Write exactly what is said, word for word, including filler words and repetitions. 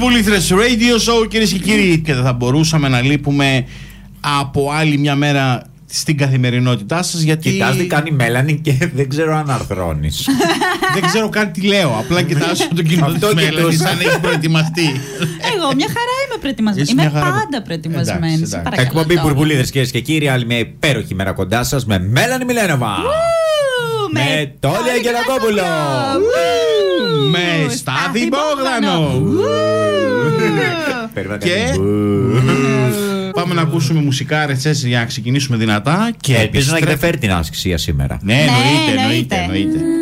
Μπουλμπουλήθρες Radio Show, κυρίες και κύριοι, και δεν θα μπορούσαμε να λείπουμε από άλλη μια μέρα στην καθημερινότητά σας, γιατί... Κοιτάς τι κάνει η Μέλανη και δεν ξέρω αν αρθρώνεις. Δεν ξέρω καν τι λέω, απλά κοιτάζω τον κοινό της Μέλανης αν έχει προετοιμαστεί. Εγώ μια χαρά είμαι προετοιμασμένη. Είμαι πάντα προετοιμασμένη. Εκπομπή Μπουλμπουλήθρες, κυρίες και κύριοι, άλλη μια υπέροχη μέρα κοντά σας με Μέλανη Μιλένοβα. Με Τόλια Αγγελακόπουλο. Με Στάθη Μπόγδανο. Και πάμε να ακούσουμε μουσικάρες έτσι για να ξεκινήσουμε δυνατά. Και ελπίζω να έχετε φέρει την άσκηση για σήμερα. Ναι, εννοείται, εννοείται, εννοείται.